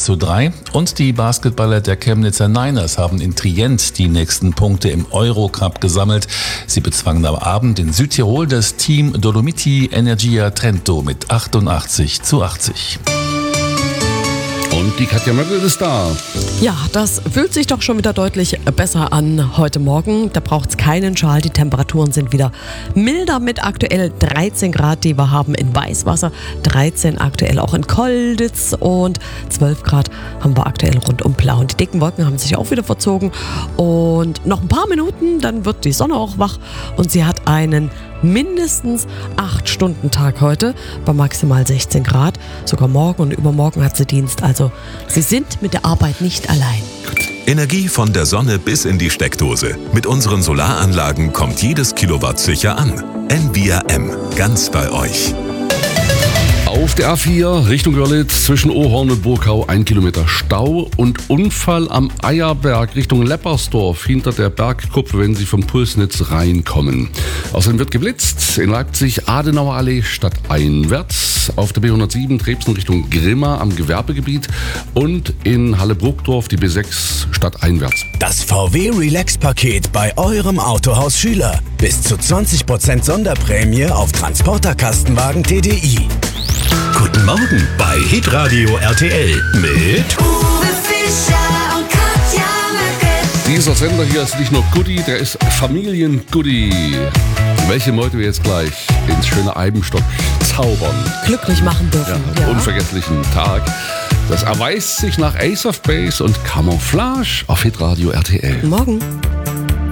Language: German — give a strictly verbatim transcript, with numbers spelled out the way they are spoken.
zu drei. Und die Basketballer der Chemnitzer Niners haben in Trient die nächsten Punkte im Eurocup gesammelt. Sie bezwangen am Abend in Südtirol das Team Dolomiti Energia Trento mit achtundachtzig zu achtzig. Und die Katja Möckel ist da. Ja, das fühlt sich doch schon wieder deutlich besser an heute Morgen. Da braucht es keinen Schal. Die Temperaturen sind wieder milder mit aktuell dreizehn Grad, die wir haben in Weißwasser. dreizehn aktuell auch in Kolditz und zwölf Grad haben wir aktuell rund um Plauen. Die dicken Wolken haben sich auch wieder verzogen. Und noch ein paar Minuten, dann wird die Sonne auch wach. Und sie hat einen mindestens acht Stunden Tag heute bei maximal sechzehn Grad. Sogar morgen und übermorgen hat sie Dienst. Also sie sind mit der Arbeit nicht allein. Energie von der Sonne bis in die Steckdose. Mit unseren Solaranlagen kommt jedes Kilowatt sicher an. N V R M, ganz bei euch. Auf der A vier Richtung Görlitz zwischen Ohorn und Burgau ein Kilometer Stau und Unfall am Eierberg Richtung Leppersdorf hinter der Bergkuppe, wenn Sie vom Pulsnitz reinkommen. Außerdem wird geblitzt in Leipzig Adenauer Allee stadteinwärts, auf der B hundertsieben Trebsen Richtung Grimma am Gewerbegebiet und in Halle-Bruckdorf die B sechs stadteinwärts. Das V W Relax-Paket bei eurem Autohaus Schüler. Bis zu zwanzig Prozent Sonderprämie auf Transporterkastenwagen T D I. Guten Morgen bei Hitradio R T L mit Uwe Fischer und Katja Möckel. Dieser Sender hier ist nicht nur Goodie, der ist Familien-Goodie. Welche Meute wir jetzt gleich ins schöne Eibenstock zaubern. Glücklich machen dürfen. Ja, einen unvergesslichen Tag. Das erweist sich nach Ace of Base und Camouflage auf Hitradio R T L. Morgen.